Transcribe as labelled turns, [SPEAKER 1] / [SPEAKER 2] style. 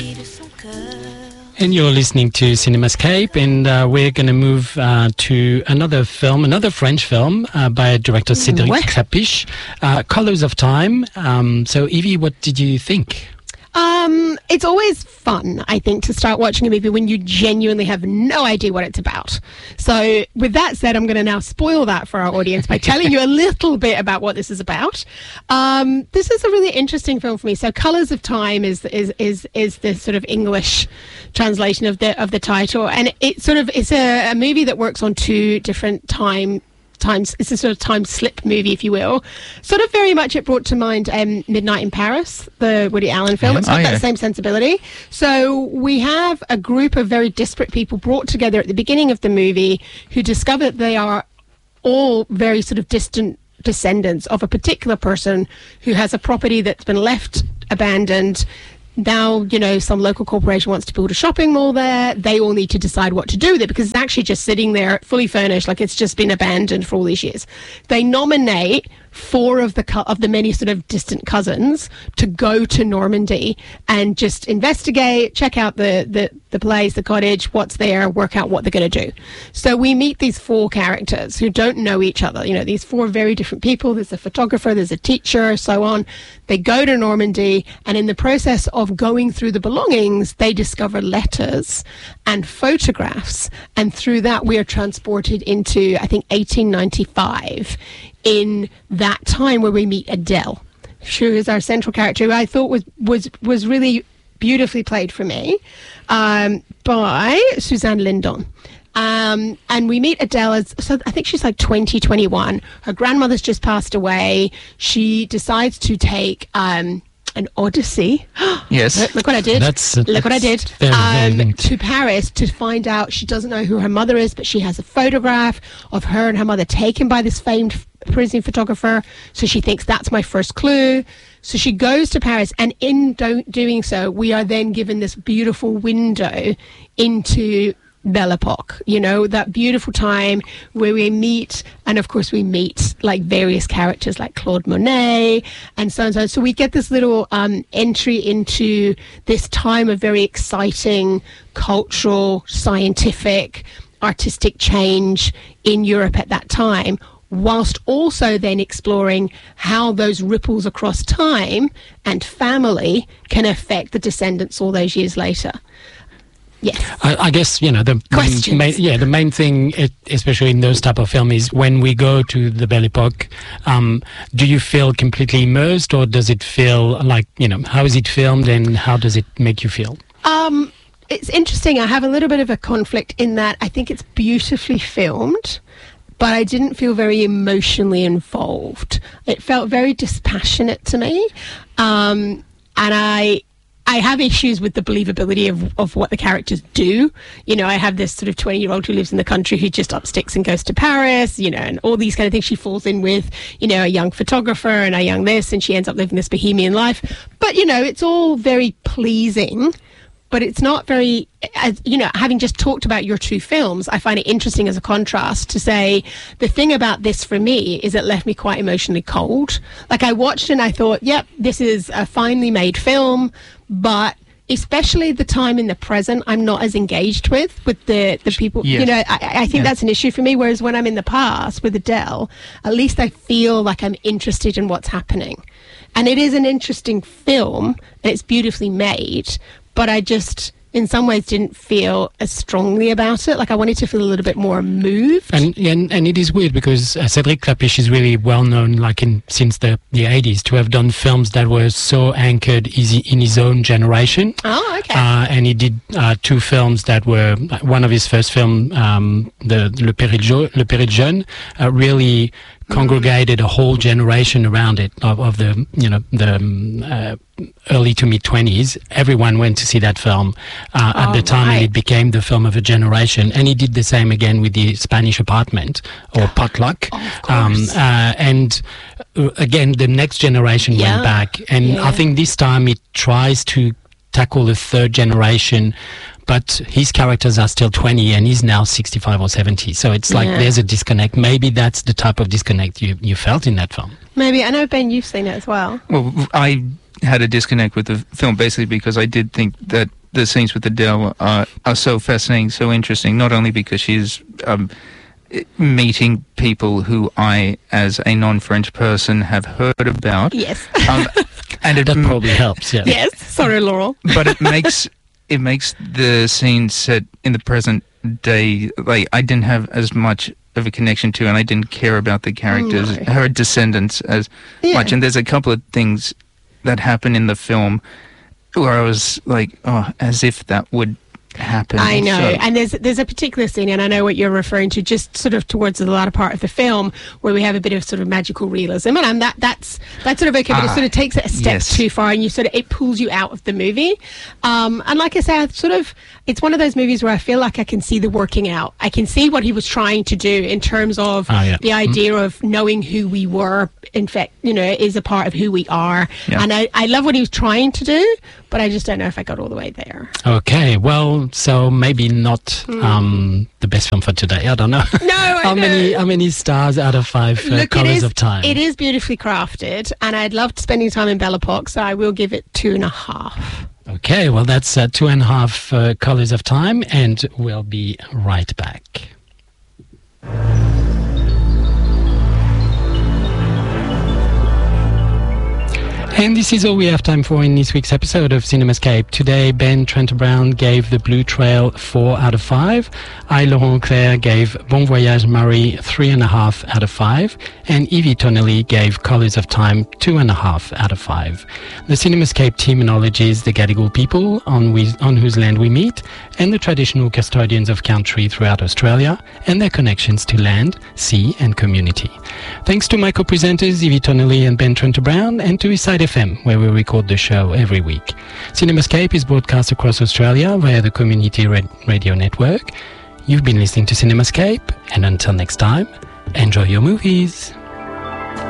[SPEAKER 1] And you're listening to CinemaScape, and we're going to move to another French film by director Cédric Klapisch, Colors of Time. So, Evie, what did you think?
[SPEAKER 2] It's always fun, I think, to start watching a movie when you genuinely have no idea what it's about. So with that said, I'm going to now spoil that for our audience by telling you a little bit about what this is about. This is a really interesting film for me. So Colours of Time is the sort of English translation of the title, and it's a movie that works on two different times. It's a sort of time slip movie, if you will. Sort of very much it brought to mind Midnight in Paris, the Woody Allen film. It's got that same sensibility. So we have a group of very disparate people brought together at the beginning of the movie who discover that they are all very sort of distant descendants of a particular person who has a property that's been left abandoned. Now, some local corporation wants to build a shopping mall there. They all need to decide what to do with it because it's actually just sitting there fully furnished, like it's just been abandoned for all these years. They nominate 4 of the many sort of distant cousins to go to Normandy and just investigate, check out the place, the cottage, what's there, work out what they're going to do. So we meet these 4 characters who don't know each other. These 4 very different people. There's a photographer, there's a teacher, so on. They go to Normandy, and in the process of going through the belongings, they discover letters and photographs. And through that, we are transported into, I think, 1895. In that time where we meet Adele, who is our central character, who I thought was really beautifully played for me by Suzanne Lindon. And we meet Adele so I think she's like 21. Her grandmother's just passed away. She decides to take an odyssey.
[SPEAKER 3] Yes.
[SPEAKER 2] Look what I did. Look what I did.
[SPEAKER 1] Very
[SPEAKER 2] to Paris to find out. She doesn't know who her mother is, but she has a photograph of her and her mother taken by this famed Parisian photographer. So she thinks that's my first clue. So she goes to Paris, and in doing so, we are then given this beautiful window into Belle Epoque, that beautiful time where we meet, and of course we meet like various characters like Claude Monet and so on and so on. So we get this little entry into this time of very exciting cultural, scientific, artistic change in Europe at that time, whilst also then exploring how those ripples across time and family can affect the descendants all those years later. Yes.
[SPEAKER 1] I guess, the main thing, especially in those type of films, is when we go to the Belle Epoque, do you feel completely immersed, or does it feel like, how is it filmed and how does it make you feel?
[SPEAKER 2] It's interesting. I have a little bit of a conflict in that I think it's beautifully filmed, but I didn't feel very emotionally involved. It felt very dispassionate to me. And I have issues with the believability of what the characters do. I have this sort of 20-year-old who lives in the country who just up sticks and goes to Paris, and all these kind of things. She falls in with, a young photographer and a young this, and she ends up living this bohemian life. But, it's all very pleasing. But it's not very, having just talked about your 2 films, I find it interesting as a contrast to say the thing about this for me is it left me quite emotionally cold. Like I watched and I thought, yep, this is a finely made film, but especially the time in the present, I'm not as engaged with the people. Yes. I think that's an issue for me. Whereas when I'm in the past with Adele, at least I feel like I'm interested in what's happening. And it is an interesting film and it's beautifully made. But I just, in some ways, didn't feel as strongly about it. Like I wanted to feel a little bit more moved.
[SPEAKER 1] And it is weird because Cédric Klapisch is really well known, since the 80s, to have done films that were so anchored in his own generation.
[SPEAKER 2] Oh, okay.
[SPEAKER 1] And he did 2 films that were one of his first film, Le Péril Jeune, really congregated a whole generation around it of the early to mid 20s. Everyone went to see that film at the time, and it became the film of a generation. And he did the same again with the Spanish Apartment or Potluck. And again, the next generation went back, and I think this time it tries to tackle the 3rd generation. But his characters are still 20 and he's now 65 or 70. So it's like there's a disconnect. Maybe that's the type of disconnect you felt in that film.
[SPEAKER 2] Maybe. I know, Ben, you've seen it as well.
[SPEAKER 3] Well, I had a disconnect with the film, basically because I did think that the scenes with Adele are so fascinating, so interesting, not only because she's meeting people who I, as a non-French person, have heard about.
[SPEAKER 2] Yes.
[SPEAKER 1] And that probably helps, yeah.
[SPEAKER 2] Yes, sorry, Laurel.
[SPEAKER 3] But it makes the scene set in the present day, like, I didn't have as much of a connection to, and I didn't care about the characters, her descendants, as much. And there's a couple of things that happen in the film where I was like, oh, as if that would happen.
[SPEAKER 2] I know, and there's a particular scene, and I know what you're referring to, just sort of towards the latter part of the film, where we have a bit of sort of magical realism, and that's sort of okay, but it sort of takes it a step too far, and it pulls you out of the movie. And like I say, it's one of those movies where I feel like I can see the working out. I can see what he was trying to do in terms of the idea of knowing who we were, in fact, is a part of who we are. Yeah. And I love what he was trying to do, but I just don't know if I got all the way there.
[SPEAKER 1] Okay, well, so maybe not the best film for today. I don't know.
[SPEAKER 2] No,
[SPEAKER 1] how many stars out of 5 Colours of Time?
[SPEAKER 2] It is beautifully crafted, and I'd loved spending time in Belle Epoque, so I will give it 2.5.
[SPEAKER 1] Okay, well, that's 2.5 Colours of Time, and we'll be right back. And this is all we have time for in this week's episode of CinemaScape. Today, Ben Trent-Brown gave The Blue Trail 4 out of 5. I, Laurent Clair, gave Bon Voyage Marie 3.5 out of 5. And Evie Tonnelly gave Colours of Time 2.5 out of 5. The CinemaScape terminology is the Gadigal people on whose land we meet, and the traditional custodians of country throughout Australia, and their connections to land, sea and community. Thanks to my co-presenters Evie Tonnelly and Ben Trent-Brown, and to Side FM, where we record the show every week. CinemaScape is broadcast across Australia via the Community Radio Network. You've been listening to CinemaScape, and until next time, enjoy your movies.